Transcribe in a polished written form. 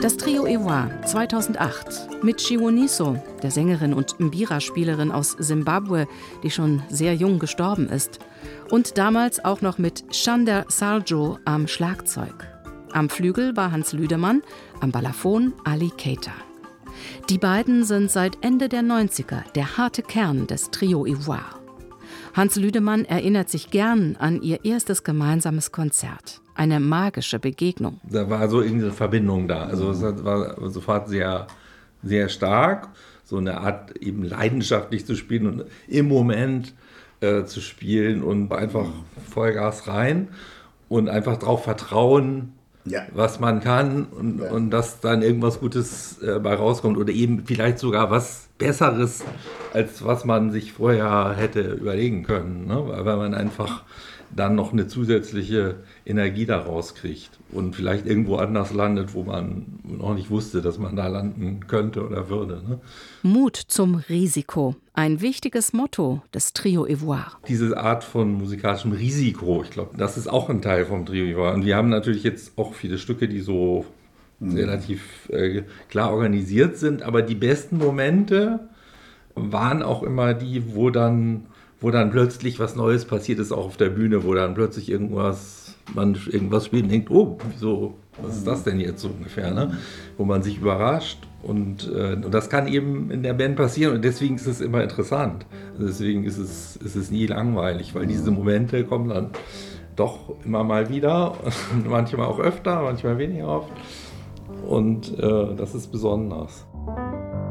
Das Trio Ivoire 2008 mit Chiwoniso, der Sängerin und Mbira-Spielerin aus Simbabwe, die schon sehr jung gestorben ist. Und damals auch noch mit Chander Sarjo am Schlagzeug. Am Flügel war Hans Lüdemann, am Balafon Ali Keita. Die beiden sind seit Ende der 90er der harte Kern des Trio Ivoire. Hans Lüdemann erinnert sich gern an ihr erstes gemeinsames Konzert. Eine magische Begegnung. Da war so irgendeine Verbindung da. Also es war sofort sehr, sehr stark. So eine Art eben leidenschaftlich zu spielen und im Moment zu spielen und einfach Vollgas rein und einfach darauf vertrauen, was man kann und dass dann irgendwas Gutes bei rauskommt oder eben vielleicht sogar was Besseres, als was man sich vorher hätte überlegen können, ne? Weil man einfach dann noch eine zusätzliche Energie daraus kriegt und vielleicht irgendwo anders landet, wo man noch nicht wusste, dass man da landen könnte oder würde. Ne? Mut zum Risiko, ein wichtiges Motto des Trio Ivoire. Diese Art von musikalischem Risiko, ich glaube, das ist auch ein Teil vom Trio Ivoire. Und wir haben natürlich jetzt auch viele Stücke, die so relativ klar organisiert sind, aber die besten Momente waren auch immer die, wo dann plötzlich was Neues passiert ist, auch auf der Bühne, wo dann plötzlich man irgendwas spielt und denkt, oh, wieso, was ist das denn jetzt so ungefähr, ne? Wo man sich überrascht und das kann eben in der Band passieren und deswegen ist es immer interessant. Deswegen ist es nie langweilig, weil diese Momente kommen dann doch immer mal wieder, manchmal auch öfter, manchmal weniger oft und das ist besonders.